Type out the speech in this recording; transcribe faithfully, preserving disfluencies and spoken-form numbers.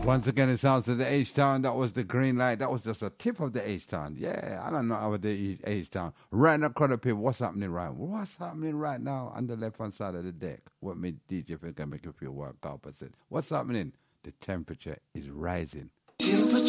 Once again, it sounds to the H-Town. That was the green light. That was just a tip of the H-Town. Yeah, I don't know about the H-Town. Right now, crowd of people, what's happening right? What's happening right now on the left-hand side of the deck? What me D J can make you feel work opposite. What's happening? The temperature is rising. Temperature